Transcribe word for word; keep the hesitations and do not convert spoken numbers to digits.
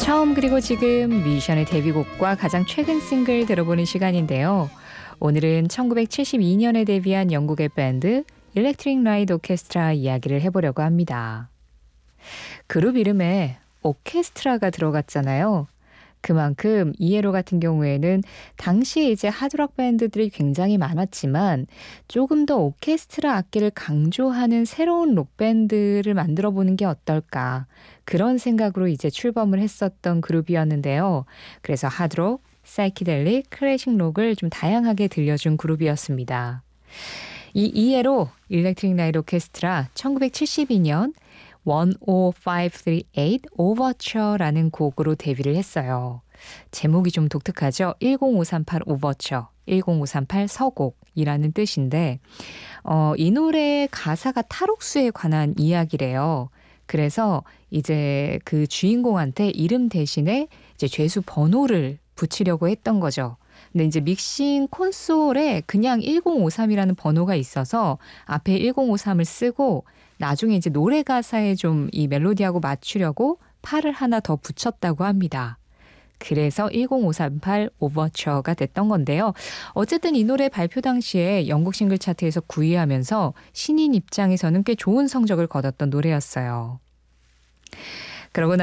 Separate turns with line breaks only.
처음 그리고 지금 뮤지션의 데뷔곡과 가장 최근 싱글 들어보는 시간인데요. 오늘은 천구백칠십이 년에 데뷔한 영국의 밴드 일렉트릭 라이트 오케스트라 이야기를 해보려고 합니다. 그룹 이름에 오케스트라가 들어갔잖아요. 그만큼 이에로 같은 경우에는 당시에 이제 하드락 밴드들이 굉장히 많았지만 조금 더 오케스트라 악기를 강조하는 새로운 록 밴드를 만들어 보는 게 어떨까, 그런 생각으로 이제 출범을 했었던 그룹이었는데요. 그래서 하드록, 사이키델릭, 클래식 록을 좀 다양하게 들려준 그룹이었습니다. 이 이에로 일렉트릭 라이트 오케스트라 천구백칠십이 년 일오오삼삼팔 오버처라는 곡으로 데뷔를 했어요. 제목이 좀 독특하죠. 일공오삼팔 오버처, 일공오삼팔 서곡이라는 뜻인데 어, 이 노래의 가사가 탈옥수에 관한 이야기래요. 그래서 이제 그 주인공한테 이름 대신에 이제 죄수 번호를 붙이려고 했던 거죠. 근데 이제 믹싱 콘솔에 그냥 일공오삼이라는 번호가 있어서 앞에 일공오삼을 쓰고 나중에 이제 노래 가사에 좀 이 멜로디하고 맞추려고 팔을 하나 더 붙였다고 합니다. 그래서 일공오삼팔 오버처가 됐던 건데요. 어쨌든 이 노래 발표 당시에 영국 싱글 차트에서 구 위 하면서 신인 입장에서는 꽤 좋은 성적을 거뒀던 노래였어요. 그러고